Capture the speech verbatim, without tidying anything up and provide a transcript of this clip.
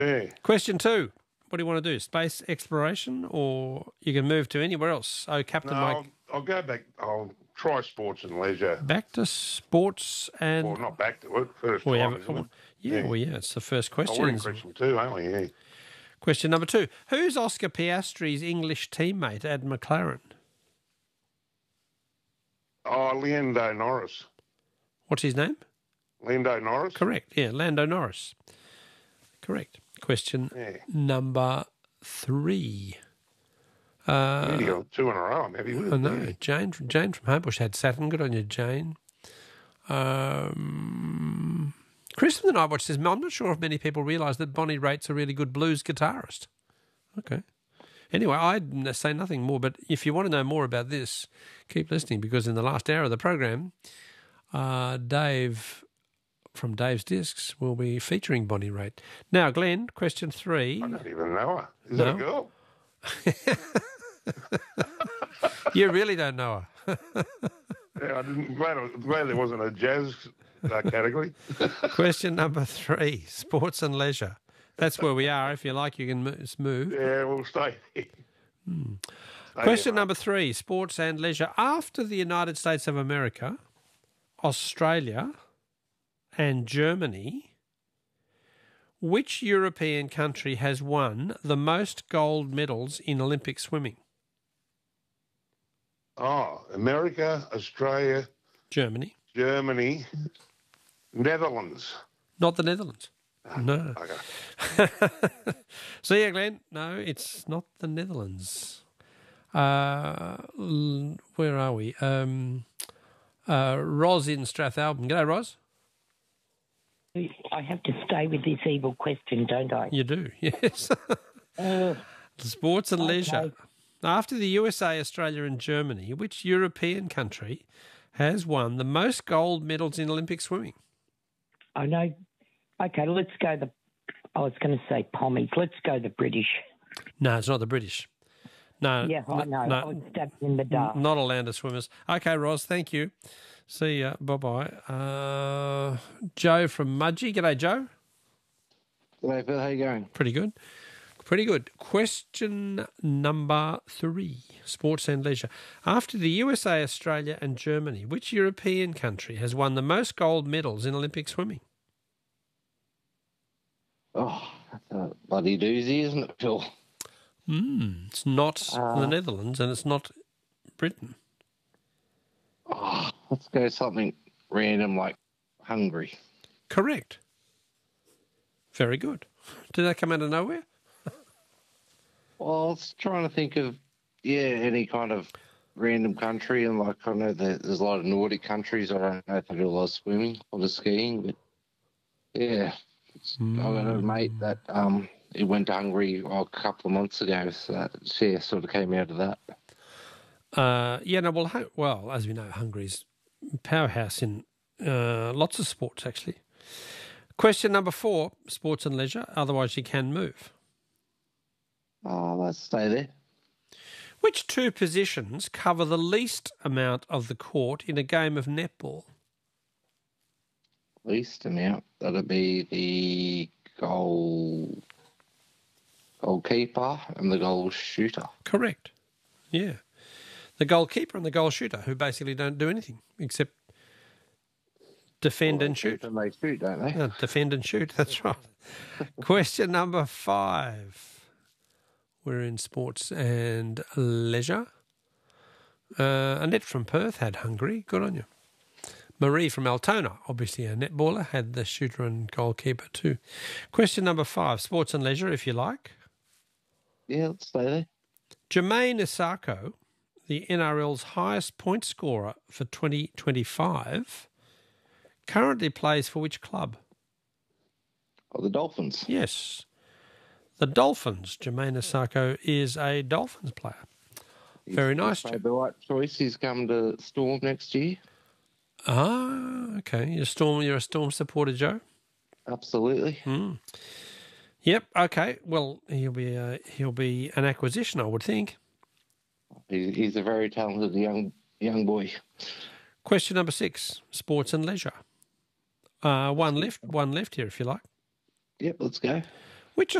Yeah. Question two. What do you want to do? Space exploration, or you can move to anywhere else? Oh, Captain No, Mike. I'll, I'll go back. I'll try sports and leisure. Back to sports and... Well, not back to it. First we time, have, isn't it? yeah, Yeah. well, yeah, it's the first Oh, question. we're in question two, aren't we? Yeah. Question number two. Who's Oscar Piastri's English teammate at McLaren? Oh, Lando Norris. What's his name? Lando Norris? Correct, yeah, Lando Norris. Correct. Question Yeah. number three. Uh, Nearly got two in a row, maybe. I know. Jane, Jane from Homebush had Saturn. Good on you, Jane. Um, Chris from the Night Watch says, I'm not sure if many people realise that Bonnie Raitt's a really good blues guitarist. Okay. Anyway, I'd say nothing more, but if you want to know more about this, keep listening, because in the last hour of the program, uh, Dave from Dave's Discs will be featuring Bonnie Raitt. Now, Glenn, question three. I don't even know her. Is No. that a girl? You really don't know her. Yeah, I didn't. Glad, glad there wasn't a jazz uh, category. Question number three, sports and leisure. That's where we are. If you like, you can mo- move. Yeah, we'll stay here. Hmm. Stay Question here, number three, sports and leisure. After the United States of America, Australia and Germany, which European country has won the most gold medals in Olympic swimming? Oh, America, Australia, Germany. Germany, Netherlands. Not the Netherlands. No. Okay. See you, Glenn. No, it's not the Netherlands. Uh, l- where are we? Um, uh, Ros in Strathalbyn. G'day, Ros. I have to stay with this evil question, don't I? You do, yes. Uh, Sports and okay. leisure. After the U S A, Australia and Germany, which European country has won the most gold medals in Olympic swimming? I know. Okay, let's go the... I was going to say Pommies. Let's go the British. No, it's not the British. No. Yeah, I know. No, I was stabbed in the dark. not a land of swimmers. Okay, Ros, thank you. See ya. Bye-bye. Uh, Joe from Mudgee. G'day, Joe. G'day, Phil. How you going? Pretty good. Pretty good. Question number three, sports and leisure. After the U S A, Australia and Germany, which European country has won the most gold medals in Olympic swimming? Oh, that's a bloody doozy, isn't it, Phil? Mm, it's not Uh, the Netherlands and it's not Britain. Oh, let's go something random like Hungary. Correct. Very good. Did that come out of nowhere? Well, I was trying to think of, yeah, any kind of random country, and like I know that there's a lot of Nordic countries. I don't know if they do a lot of swimming or the skiing, but yeah, it's, Mm. I got a mate that um he went to Hungary well, a couple of months ago, so that yeah, sort of came out of that. Uh, yeah, no, well, Hun- well, as we know, Hungary's powerhouse in uh, lots of sports, actually. Question number four, sports and leisure. Otherwise, you can move. Oh, let's stay there. Which two positions cover the least amount of the court in a game of netball? Least amount, that'd be the goal goalkeeper and the goal shooter. Correct. Yeah. The goalkeeper and the goal shooter, who basically don't do anything except defend Well, and they shoot. keep And they shoot, don't they? Uh, defend and shoot, that's right. Question number five. We're in sports and leisure. Uh, Annette from Perth had Hungary. Good on you. Marie from Altona, obviously a netballer, had the shooter and goalkeeper too. Question number five, sports and leisure, if you like. Yeah, let's stay there. Jermaine Isako, the N R L's highest point scorer for twenty twenty-five, currently plays for which club? Oh, the Dolphins. Yes. The Dolphins. Jermaine Isako is a Dolphins player. He's- Very he's nice, made Jim. the right choice. He's come to Storm next year. Ah, okay. You're a Storm. You're a Storm supporter, Joe. Absolutely. Mm. Yep. Okay. Well, he'll be uh, he'll be an acquisition, I would think. He, he's a very talented young young boy. Question number six: sports and leisure. Uh, one left. One left here, if you like. Yep, let's go.